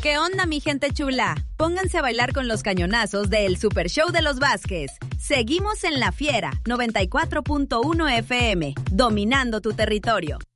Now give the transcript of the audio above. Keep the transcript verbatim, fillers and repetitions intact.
¿Qué onda, mi gente chula? Pónganse a bailar con los cañonazos del Super Show de los Vázquez. Seguimos en La Fiera, noventa y cuatro punto uno F M, dominando tu territorio.